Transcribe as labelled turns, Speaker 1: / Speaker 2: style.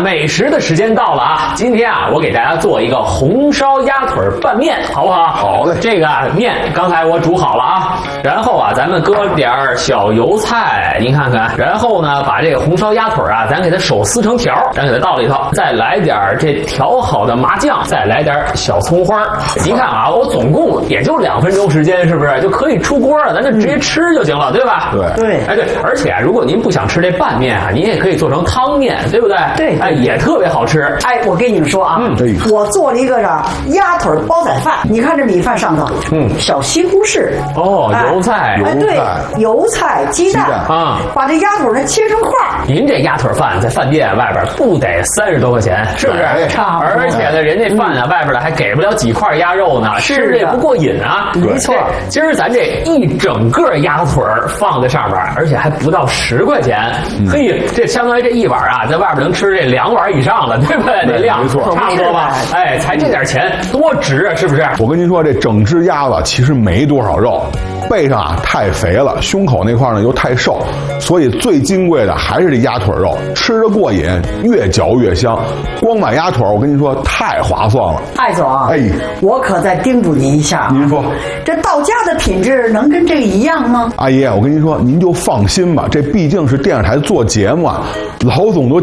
Speaker 1: 美食的时间到了啊！今天啊，我给大家做一个红烧鸭腿拌面，好不好？
Speaker 2: 好嘞。
Speaker 1: 这个面刚才我煮好了啊，然后啊，咱们搁点小油菜，您看看，然后呢，把这个红烧鸭腿啊，咱给它手撕成条，咱给它倒里头，再来点这调好的麻酱，再来点小葱花。您看啊，我总共也就2分钟时间，是不是就可以出锅了？咱就直接吃就行了，对吧？
Speaker 2: 对。
Speaker 1: 哎对，而且如果您不想吃这拌面啊，您也可以做成汤面，对不对？
Speaker 3: 对，
Speaker 1: 哎，也特别好吃。
Speaker 3: 哎，我跟你们说啊，我做了一个鸭腿煲仔饭，你看这米饭上头，小西红柿，
Speaker 1: 油菜，
Speaker 3: 哎对，油菜、鸡蛋
Speaker 1: 啊，
Speaker 3: 把这鸭腿呢切成块。
Speaker 1: 您这鸭腿饭在饭店外边不得30多块钱，是不是？
Speaker 3: 差不多。
Speaker 1: 而且呢，人家饭啊外边的还给不了几块鸭肉呢，吃着也不过瘾啊。
Speaker 3: 没错，
Speaker 1: 今儿咱这一整个鸭腿放在上边，而且还不到10块钱，嘿，这相当于这一碗啊，在外边能吃这2碗以上了，对不对？这量
Speaker 2: 没错，
Speaker 1: 差不多吧？哎，才这点钱，多值啊，是不是？
Speaker 2: 我跟您说，这整只鸭子其实没多少肉，背上啊太肥了，胸口那块呢又太瘦，所以最金贵的还是这鸭腿肉，吃着过瘾，越嚼越香。光买鸭腿，我跟您说太划算了。
Speaker 3: 艾总，我可再叮嘱您一下，
Speaker 2: 您说
Speaker 3: 这到家的品质能跟这个一样吗？
Speaker 2: 阿姨，我跟您说，您就放心吧，这毕竟是电视台做节目啊，老总都